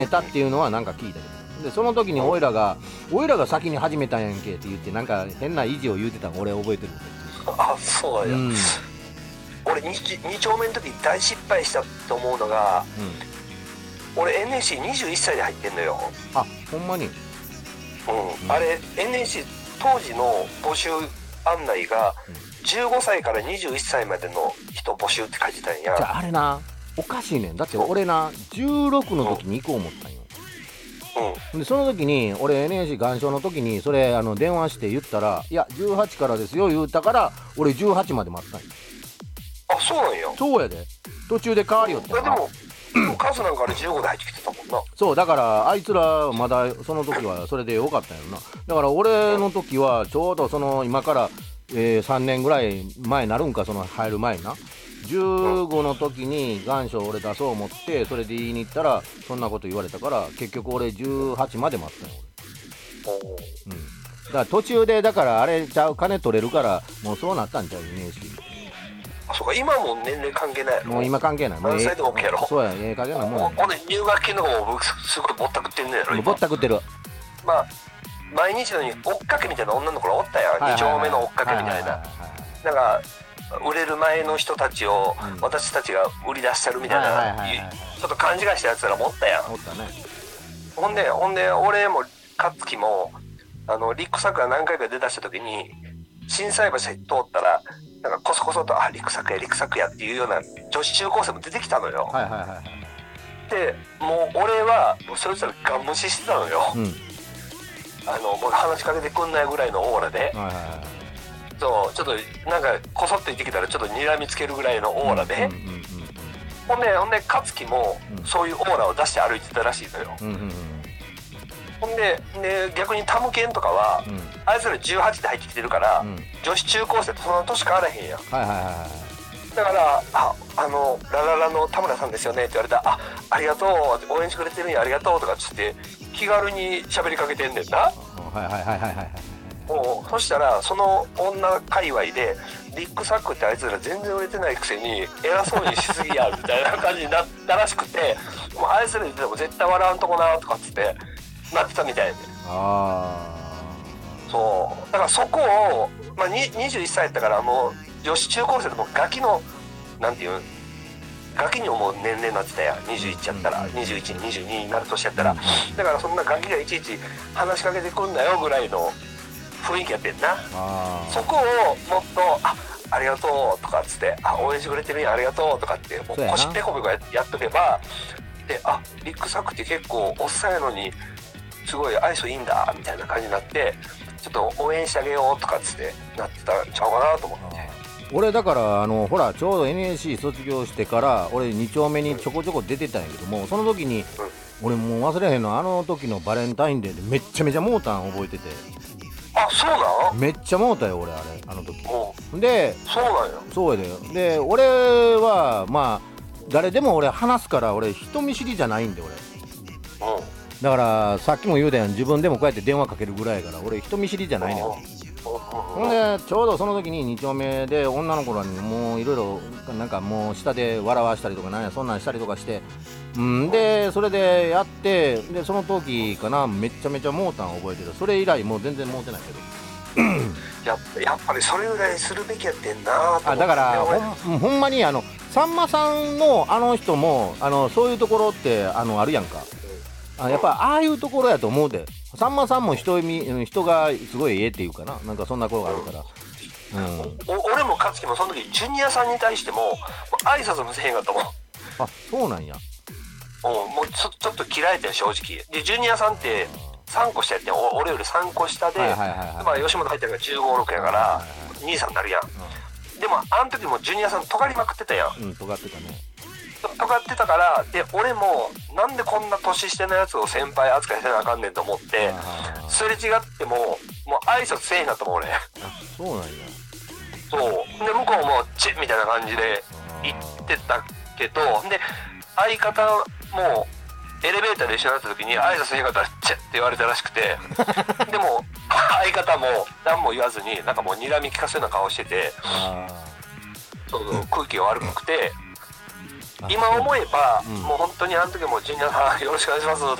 たっていうのはなんか聞いたけど、でその時においらが先に始めたんやんけって言ってなんか変な意地を言うてたの俺覚えてる。 あ、そうなんや。俺 2丁目の時に大失敗したと思うのが、俺 NSC21 歳で入ってんのよ。 あ、ほんまに。 あれ NSC 当時の募集案内が15歳から21歳までの人募集って書いてたんや。 じゃああれな、おかしいねん。だって俺な16の時に行こう思ったんよ。でその時に俺 NSC 願書の時にそれ電話して言ったら、いや18からですよ言うたから俺18まで待ったんよ。 あ、そうなんや。 そうやで、途中で変わりよってな。 でも数なんかあれ15で入ってきてたもんな。 そうだからあいつらまだその時はそれでよかったんやろな。だから俺の時はちょうどその今から、3年ぐらい前になるんか、その入る前にな15の時に願書俺出そう思ってそれで言いに行ったらそんなこと言われたから結局俺18まで待ったんよ俺。だから途中でだからあれちゃう、金取れるからもうそうなったんちゃうイメージ。 あ、そうか、今も年齢関係ないやろ。 もう今関係ない。 何歳でも OK やろ。 そうや、関係ないもん。 ほんで入学金の方もすごいぼったくってんねやろ。 ぼったくってる。 まあ毎日のように追っかけみたいな女の子がおったやん、2丁目の追っかけみたいな。なんか売れる前の人たちを私たちが売り出してるみたいな、ちょっと勘違いしたやつらもおったやん。 おったね。 ほんで俺も勝樹もリックサックが何回か出だした時に心斎橋通ったらなんかコソコソと「あ、リックサックや」っていうような女子中高生も出てきたのよ。でもう俺はもうそいつらガン無視してたのよ。もう話しかけてくんないぐらいのオーラで、そうちょっとなんかこそって言ってきたらちょっと睨みつけるぐらいのオーラで、ほんで勝樹もそういうオーラを出して歩いてたらしいのよ。ほんで逆にタムケンとかは、あいつら18で入ってきてるから、女子中高生とそんな年変わらへんやん。だから「ラララの田村さんですよね」って言われたら「ありがとう、応援してくれてるんや、ありがとう」とかっつって気軽に喋りかけてんねんな。そしたらその女界隈でリックサックってあいつら全然売れてないくせに偉そうにしすぎやみたいな感じになったらしくて、もうあいつら言ってても絶対笑わんとこなとかっつってなってたみたいで。そうだからそこを、21歳やったからもう女子中高生でもガキのなんていうガキに思う年齢になってたやん。21やったら21、22になる年やったら、だからそんなガキがいちいち話しかけてくんなよぐらいの雰囲気やってんな。そこをもっと「ありがとう」とかっつって「応援してくれてるんや、ありがとう」とかってもう腰ペコペコやっとけば、でリックサックって結構おっさんやのにすごい愛想いいんだみたいな感じになってちょっと応援してあげようとかっつってなってたんちゃうかなと思って。 俺だからほらちょうど NSC 卒業してから俺2丁目にちょこちょこ出てたんやけども、その時に、俺もう忘れへんの、あの時のバレンタインデーでめっちゃめちゃモータン覚えてて。 あ、そうなの？ めっちゃモータよ俺あの時。で、 そうなんや。 そうやで。で俺はまあ誰でも俺話すから俺人見知りじゃないんで俺。だからさっきも言うたやん、自分でもこうやって電話かけるぐらいやから俺人見知りじゃないねん。ほんでちょうどその時に2丁目で女の子らにもういろいろなんかもう下で笑わしたりとかなんやそんなんしたりとかして、でそれでやってでその時かなめちゃめちゃモータン覚えてる。それ以来もう全然モーてないけどやっぱりそれぐらいするべきやってんなと思って。 だからほんまにさんまさんのあの人もそういうところってあるやんか。やっぱああいうところやと思うで。さんまさんも人がすごいっていうかな、なんかそんなことがあるから、 俺も勝樹もその時ジュニアさんに対しても挨拶もせへんかったもん。 あ、そうなんや。 もうちょっと嫌いだよ正直で。ジュニアさんって3個下やってん、俺より3個下で、吉本入ってるから15、6やから兄さんになるやん。でもあの時もジュニアさん尖りまくってたやん。 尖ってたね。 尖ってたから、で俺もなんでこんな年下のやつを先輩扱いせなあかんねんと思ってすれ違ってもう挨拶せえへんかったもん俺。 そうなんや。 そうで向こうもチッみたいな感じで言ってたけど、で相方もエレベーターで一緒になった時に挨拶せへんかったらチッって言われたらしくてでも相方も何も言わずになんかもう睨み利かすような顔してて、そう空気が悪くて今思えば、 うんもう本当にあの時もジュニアさんよろしくお願いしますと